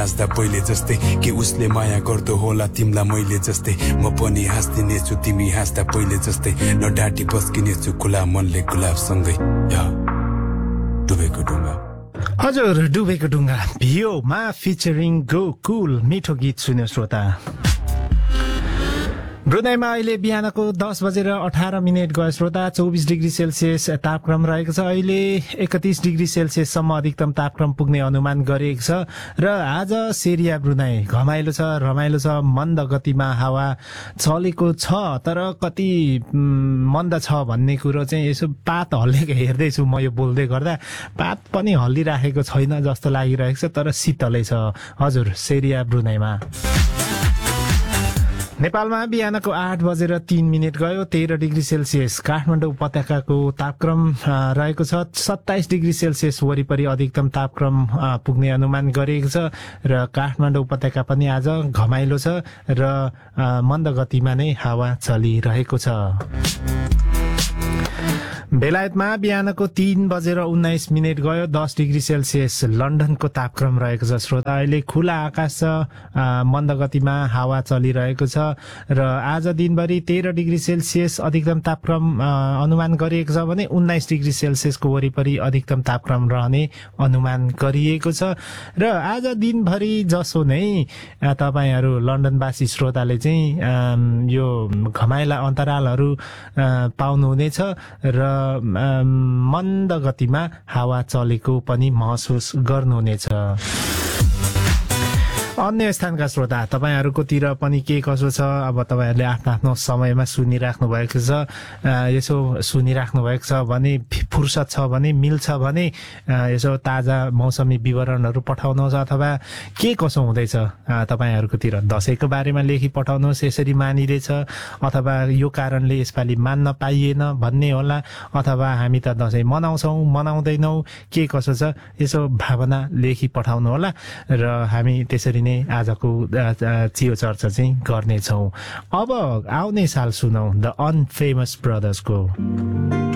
हाँस्दा पहिले जस्तै के उसले माया गर्दो होला तिमीलाई मैले जस्तै म पनि हाँस्दिनेछु तिमी हाँस्दा पहिले जस्तै नडाटी बस्किनेछु खुला मनले गुलाबसँगै डुबेको ढुङ्गा हजुर डुबेको ढुङ्गा भियोमा फिचरिङ गो कुल मिठो गीत सुन्यो श्रोता ब्रुनाईमा अहिले बिहानको 10:18 गयो श्रोता 24 डिग्री सेल्सियस तापक्रम रहेको छ अहिले 31 डिग्री सेल्सियससम्म अधिकतम तापक्रम पुग्ने अनुमान गरिएको छ र आज सेरिया ब्रुनाई घमाइलो छ रमाइलो छ मन्द गतिमा हावा चलेको छ तर कति मन्द छ भन्ने कुरो चाहिँ यसो पात हल्लेको हेर्दैछु म यो बोल्दै गर्दा पात पनि हल्लिराखेको छैन जस्तो लागिरहेको छ तर शीतलै छ हजुर सेरिया ब्रुनाईमा नेपालमा बिहानको 8:03 गयो 13 डिग्री सेल्सियस काठमाडौँ उपत्यकाको तापक्रम रहेको छ 27 डिग्री सेल्सियस वरिपरि अधिकतम तापक्रम पुग्ने अनुमान गरिएको छ र काठमाडौँ उपत्यका पनि आज घमाइलो छ र मन्द गतिमा नै हावा चलिरहेको छ बेलायतमा बिहानको 3:19 गयो 10 डिग्री सेल्सियस लन्डनको तापक्रम रहेको छ श्रोता अहिले खुला आकाश छ मन्द गतिमा हावा चलिरहेको छ र आज दिनभरि 13 डिग्री सेल्सियस अधिकतम तापक्रम अनुमान गरिएको छ भने 19 डिग्री सेल्सियसको वरिपरि अधिकतम तापक्रम रहने अनुमान गरिएको छ र आज दिनभरि जसो नै तपाईहरू लन्डनवासी श्रोताले चाहिँ यो घमाइला अन्तरालहरू पाउनुहुनेछ र मन्द गतिमा हावा चलेको पनि महसुस गर्नुहुनेछ अन्य स्थानका श्रोता तपाईहरुकोतिर पनि के कसो छ अब तपाईहरुले आफ्नो समयमा सुनिराख्नु भएको छ यसो सुनिराख्नु भएको छ भने फुर्सद छ भने मिल्छ भने यसो ताजा मौसमी विवरणहरु पठाउनुहोस् अथवा के कसो हुँदैछ तपाईहरुकोतिर दशैंको बारेमा लेखी पठाउनुहोस् यसरी मानिरहेछ अथवा यो कारणले यसपालि मान्न पाइएन भन्ने होला अथवा हामी त दशैं मनाउँछौं मनाउँदैनौ के कसो छ यसो भावना लेखी पठाउनु होला र हामी त्यसरी नै आजको चियो चर्चा चाहिँ गर्नेछौं अब आउने साल सुनौ द अनफेमस ब्रदर्सको